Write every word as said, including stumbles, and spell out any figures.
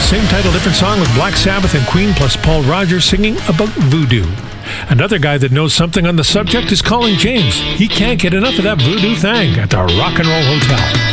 same title, different song with Black Sabbath and Queen plus Paul Rogers singing about voodoo. Another guy that knows something on the subject is Colin James. He can't get enough of that voodoo thing at the Rock and Roll Hotel.